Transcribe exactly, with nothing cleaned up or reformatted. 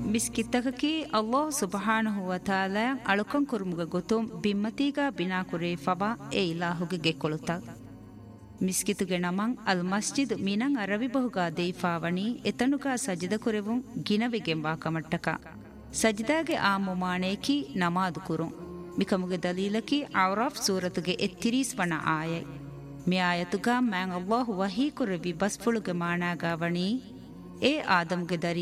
ಮಿಸ್ಕಿತ್ತಕಕಿ ಅಲ್ಲಾಹ್ ಸುಬ್ಹಾನಹು ವ ತಾಲಾ ಅಳುಕಂ ಕುರುಮುಗ ಗೊತುಂ ಬಿಮ್ಮತೀಗ ಬಿನಾ ಕುರೇ ಫಬಾ ಎ ಇಲಾಹುಗೆ ಗೆಕೊಳುತ ಮಿಸ್ಕಿತುಗೆ ನಮಂ ಅಲ್ ಮಸ್ಜಿದ್ ಮಿನಂ ಅರವಿ ಬಹುಗಾ ದೇಫಾವಣಿ ಎತನುಗಾ ಸಜಿದ ಕುರೆವುಂ ಗಿನವೆಗೆಂಬಾ ಕಮಟ್ಟಕ ಸಜಿದಾಗೆ ಆ ಮುಮಾನೇಕಿ ನಮಾದು ಕುರುಂ ಮಿಕಮುಗೆ ದಲೀಲಕಿ ಔರಾಫ್ ಸೂರತುಗೆ ಎತ್ತಿರೀಸ್ ವಣ ಆಯೈ ಮಿ ಆಯತುಗಾ ಮ್ಯಾಂ ಅಲ್ಲಾಹು ವಹೀ ಕುರೆವಿ ಬಸ್ಫುಳುಗೆ ಮಾಣಾಗಾವಣಿ ಎ ಆದಮ್ಗೆ ದರಿ